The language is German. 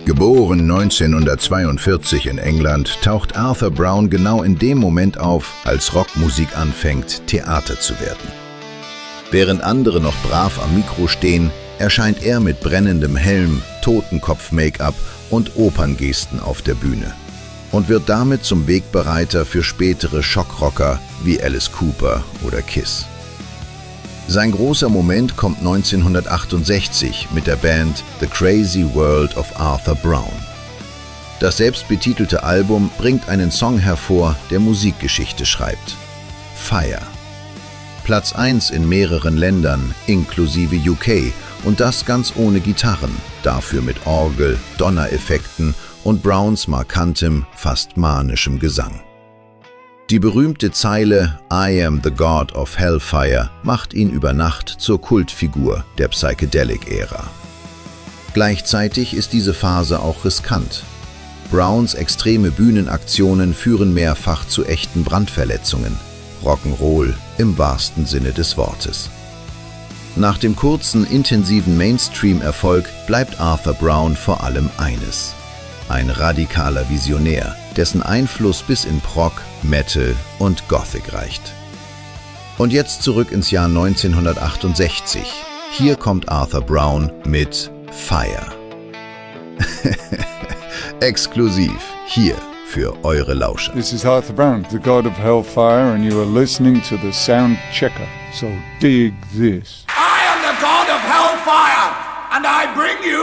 Geboren 1942 in England, taucht Arthur Brown genau in dem Moment auf, als Rockmusik anfängt, Theater zu werden. Während andere noch brav am Mikro stehen, erscheint er mit brennendem Helm, Totenkopf-Make-up und Operngesten auf der Bühne und wird damit zum Wegbereiter für spätere Schockrocker wie Alice Cooper oder Kiss. Sein großer Moment kommt 1968 mit der Band The Crazy World of Arthur Brown. Das selbstbetitelte Album bringt einen Song hervor, der Musikgeschichte schreibt: Fire. Platz 1 in mehreren Ländern, inklusive UK, und das ganz ohne Gitarren, dafür mit Orgel, Donnereffekten und Browns markantem, fast manischem Gesang. Die berühmte Zeile "I am the God of Hellfire" macht ihn über Nacht zur Kultfigur der Psychedelic-Ära. Gleichzeitig ist diese Phase auch riskant. Browns extreme Bühnenaktionen führen mehrfach zu echten Brandverletzungen. Rock'n'Roll im wahrsten Sinne des Wortes. Nach dem kurzen, intensiven Mainstream-Erfolg bleibt Arthur Brown vor allem eines: ein radikaler Visionär, dessen Einfluss bis in Prog, Metal und Gothic reicht. Und jetzt zurück ins Jahr 1968. Hier kommt Arthur Brown mit Fire. Exklusiv hier für eure Lauscher. This is Arthur Brown, the God of Hellfire, and you are listening to the Sound Checker. So dig this. I am the God of Hellfire, and I bring you